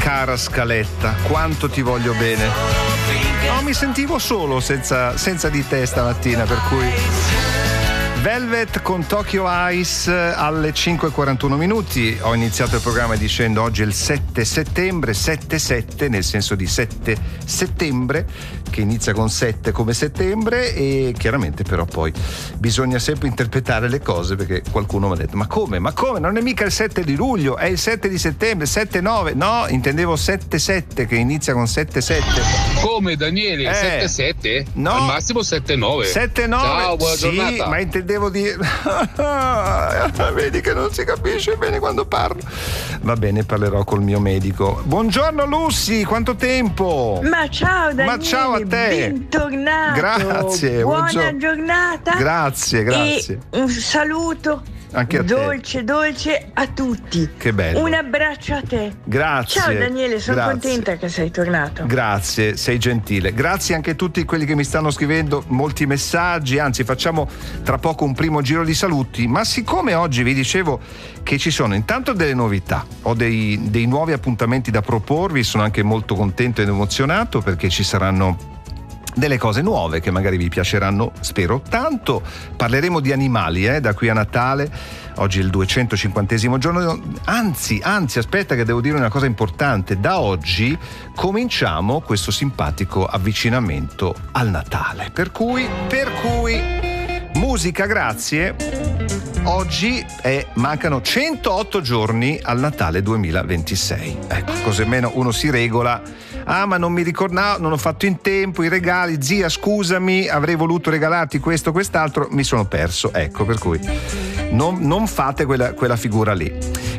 Cara Scaletta, quanto ti voglio bene. No, mi sentivo solo senza di te stamattina, per cui Velvet con Tokyo Ice alle 5:41 minuti. Ho iniziato il programma dicendo oggi è il 7 settembre, 7-7 nel senso di 7 settembre, che inizia con 7 come settembre, e chiaramente però poi bisogna sempre interpretare le cose, perché qualcuno mi ha detto ma come? Non è mica il 7 di luglio, è il 7 di settembre, 7-9. No, intendevo 7-7 che inizia con 7-7. Come Daniele? 7-7? No. Al massimo 7-9. 7-9. Ciao, buona sì, giornata. ma intendevo dire vedi che non si capisce bene quando parlo. Va bene, parlerò col mio medico. Buongiorno Lucy, quanto tempo? Ma ciao Daniele, ma ciao a te. Bentornato. Grazie. Buona giornata. Grazie. E un saluto anche a dolce a tutti. Che bello. Un abbraccio a te. Grazie. Ciao Daniele, sono contenta che sei tornato. Grazie, sei gentile. Grazie anche a tutti quelli che mi stanno scrivendo molti messaggi, anzi facciamo tra poco un primo giro di saluti, ma siccome oggi vi dicevo che ci sono intanto delle novità, ho dei nuovi appuntamenti da proporvi, sono anche molto contento ed emozionato perché ci saranno delle cose nuove che magari vi piaceranno, spero tanto. Parleremo di animali da qui a Natale. Oggi è il 250° giorno, anzi aspetta che devo dire una cosa importante. Da oggi cominciamo questo simpatico avvicinamento al Natale, per cui musica, grazie. Oggi mancano 108 giorni al Natale 2026. Ecco, così meno uno si regola. Ma non mi ricordavo, non ho fatto in tempo i regali, zia scusami, avrei voluto regalarti questo, quest'altro, mi sono perso. Ecco, per cui non fate quella figura lì.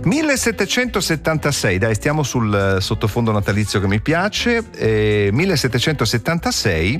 1776, dai, stiamo sul sottofondo natalizio che mi piace. 1776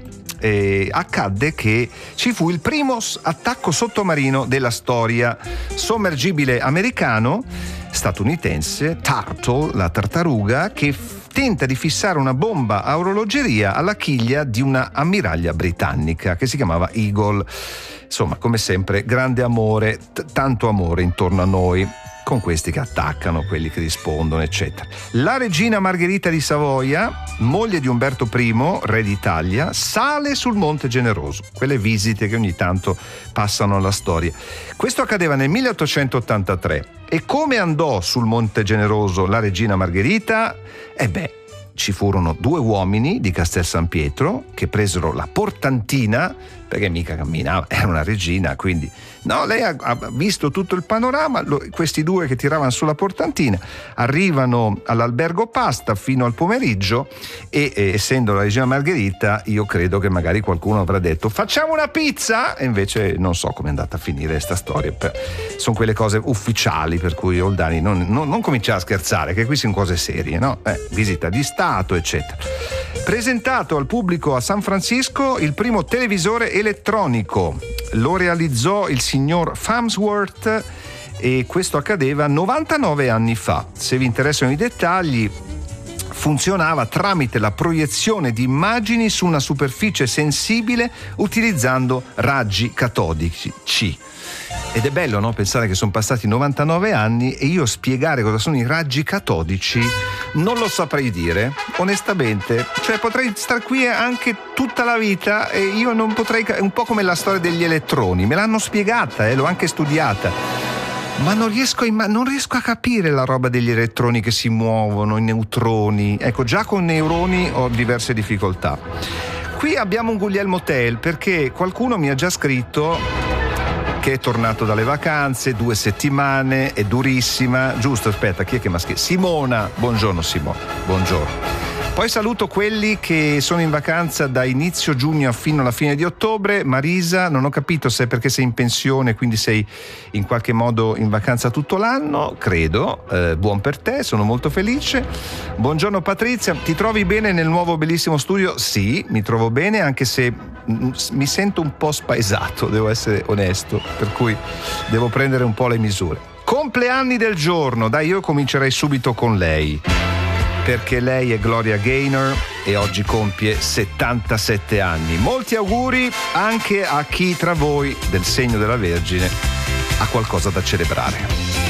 accadde che ci fu il primo attacco sottomarino della storia. Sommergibile americano statunitense Turtle, la tartaruga, che tenta di fissare una bomba a orologeria alla chiglia di una ammiraglia britannica che si chiamava Eagle. Insomma, come sempre, grande amore, tanto amore intorno a noi, con questi che attaccano, quelli che rispondono, eccetera. La regina Margherita di Savoia, moglie di Umberto I, re d'Italia, sale sul Monte Generoso, quelle visite che ogni tanto passano alla storia. Questo accadeva nel 1883. E come andò sul Monte Generoso la regina Margherita? Ci furono 2 uomini di Castel San Pietro che presero la portantina, perché mica camminava, era una regina, quindi no, lei ha visto tutto il panorama. Questi 2 che tiravano sulla portantina arrivano all'albergo Pasta fino al pomeriggio e essendo la regina Margherita, io credo che magari qualcuno avrà detto facciamo una pizza, e invece non so come è andata a finire sta storia. Sono quelle cose ufficiali, per cui Oldani non cominciare a scherzare, che qui sono cose serie, no? Visita di Stato, eccetera. Presentato al pubblico a San Francisco il primo televisore elettronico, lo realizzò il signor Farnsworth e questo accadeva 99 anni fa. Se vi interessano i dettagli, funzionava tramite la proiezione di immagini su una superficie sensibile utilizzando raggi catodici. Ed è bello, no? Pensare che sono passati 99 anni e io spiegare cosa sono i raggi catodici non lo saprei dire, onestamente. Cioè potrei star qui anche tutta la vita e io non potrei. È un po' come la storia degli elettroni, me l'hanno spiegata, l'ho anche studiata, ma non riesco a capire la roba degli elettroni che si muovono, i neutroni. Ecco, già con neuroni ho diverse difficoltà. Qui abbiamo un Guglielmo Tell, perché qualcuno mi ha già scritto che è tornato dalle vacanze, 2 settimane, è durissima, giusto? Aspetta, chi è che mi ha scritto? Simona, buongiorno Simona, buongiorno. Poi saluto quelli che sono in vacanza da inizio giugno fino alla fine di ottobre. Marisa, non ho capito se è perché sei in pensione, quindi sei in qualche modo in vacanza tutto l'anno, credo. Buon per te, sono molto felice. Buongiorno Patrizia, ti trovi bene nel nuovo bellissimo studio? Sì, mi trovo bene, anche se mi sento un po' spaesato, devo essere onesto, per cui devo prendere un po' le misure. Compleanni del giorno, dai, io comincerei subito con lei, perché lei è Gloria Gaynor e oggi compie 77 anni. Molti auguri anche a chi tra voi del segno della Vergine ha qualcosa da celebrare.